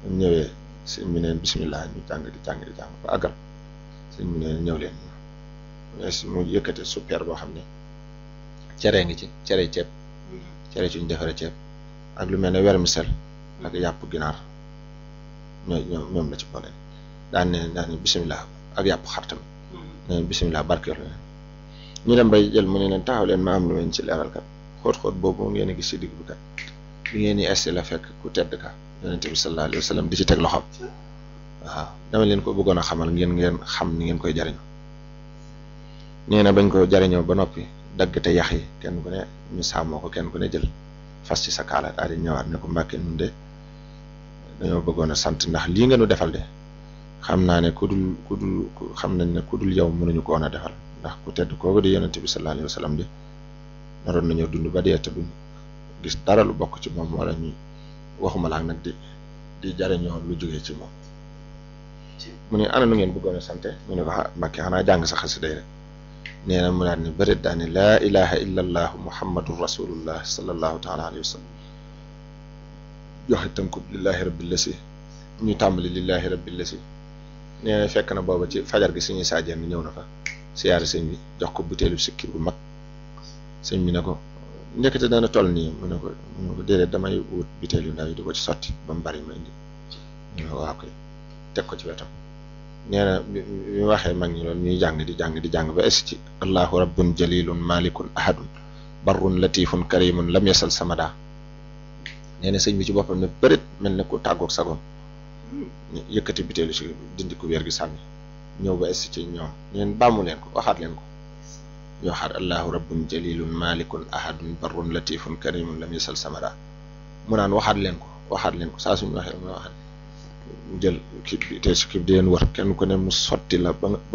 ñëwee sëñ bi neen bismillah ñu jàng di jàng ba àggal sëñ bi neen ñëw leen mu yëkkate super boo xam ne cere ngi ci cere ceeb cere ci ñu defaree ceeb ak lu mel ne vermicelle ak yàpp ginaar ñoom la ci boole daan ne bismillah ak yàpp xar tamit ne bismillah barkeel leen ñu dem bay jël mu ne leen taxaw leen ma am lu leen ci leeral kat xóot-xóot boobu ngeen a gis ci digg bi kat bi ngeen di esti la fekk ku tedd ka yonente bi sallallahu alayhi wa sallam di ci teg loxoom waaw dama leen ko bëggoon a xamal ngeen xam ni ngeen koy jariñoo nee na bañ ko jariñoo ba noppi daggate yax yi kenn ku ne ñu sàmmoo ko kenn ku ne jël fas ci sa kaala daal di ñëwaat ne ko Mbàkke nun de dañoo bëggoon a sant ndax lii nga nu defal de xam naa ne ku dul xam nañ ne ku dul yow mënuñu ko woon a defal ndax ku tedd kooku di yonente bi sallallahu alayhi wa sallam de naroon nañoo dund ba dee te duñ gis dara lu bokk ci moom wala ñu waxuma laak nag di jariñoo lu jógee ci moom mu ne ana nu ngeen bëggoon a sante mu ne ko Mbàkke xanaa jàng sa xasida rek nee na mu daal ne bërit daal ne laa ilaha illa allah muhammadun rasulullah sallallahu taala alayhi wa sallam joxe tënkub lillahi rabbil lasi ñu tàmbali lillahi rabbil lasi nee na fekk na booba ci fajar gi suñuy saajeen ñëw na fa siyaare sëñ bi jox ko butéelu sikki bu mag sëñ bi ne ko njëkkate dana toll nii mu ne ko déedéet damay wut butéel yu ndaw yi di ko ci sotti ba mu bari ma indi ñu ne ko waaw koy teg ko ci wetam nee na bi waxee mag ñi loolu ñuy jàng di jàng ba es ci allahu rabbun jalilun malikun ahadun barrun latifun karimun lam yasal samada nee na sëñ bi ci boppam ne bërit mel ne ku tàggoog sagoom yëkkati butéelu si dindi ku wér gi sànni ñëw ba es ci ñoom neen bàmmu leen ko waxaat leen ko ñu waxaat allahu rabbun jalilun malikun ahadun barrun latifun karimun lam yasal samada mu naan waxaat leen ko saa suñu waxee ma waxaat jël kii bi te su kii di leen wër kenn ku ne mu sotti la ba